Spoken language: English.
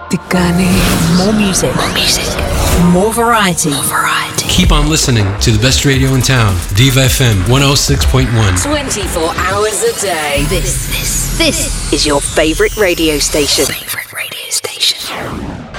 More music. More variety. Keep on listening to the best radio in town, Diva FM 106.1. 24 hours a day. This is your favorite radio station.